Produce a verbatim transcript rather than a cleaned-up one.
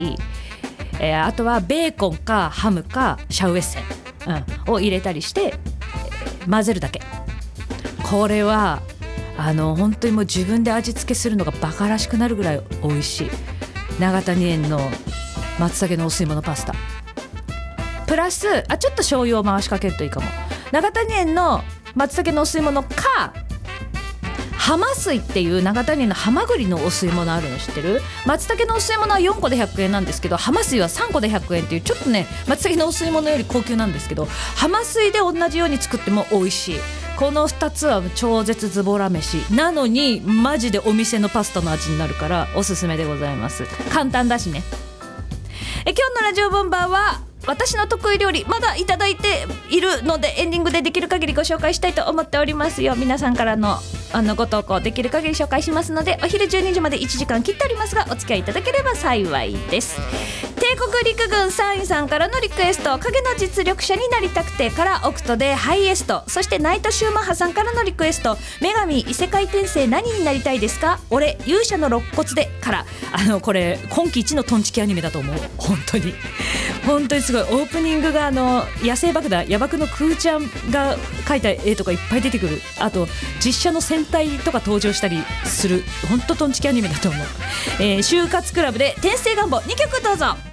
えー、あとはベーコンかハムかシャウエッセン、うん、を入れたりして、えー、混ぜるだけ。これはあの本当にもう自分で味付けするのがバカらしくなるぐらい美味しい永谷園の松茸のお吸い物パスタプラスあちょっと醤油を回しかけるといいかも。永谷園の松茸のお吸い物か浜水っていう永谷園のハマグリのお吸い物あるの知ってる？松茸のお吸い物はよんこでひゃくえんなんですけど、浜水はさんこでひゃくえんっていうちょっとね松茸のお吸い物より高級なんですけど、浜水で同じように作っても美味しい。このふたつは超絶ズボラ飯なのにマジでお店のパスタの味になるからおすすめでございます。簡単だしね。え今日のラジオボンバーは私の得意料理まだいただいているのでエンディングでできる限りご紹介したいと思っておりますよ。皆さんからのあのご投稿できる限り紹介しますので、お昼じゅうにじまでいちじかん切っておりますがお付き合いいただければ幸いです。帝国陸軍さんいさんからのリクエスト、影の実力者になりたくてからオクトでハイエスト、そしてナイトシューマッハさんからのリクエスト、女神異世界転生何になりたいですか、俺勇者の肋骨でから、あのこれ今季一のトンチキアニメだと思う。本当に本当にすごい。オープニングがあの野生爆弾野爆のクーちゃんが描いた絵とかいっぱい出てくる。あと実写の戦隊とか登場したりする本当トンチキアニメだと思う。えー、就活クラブで転生願望にきょくどうぞ。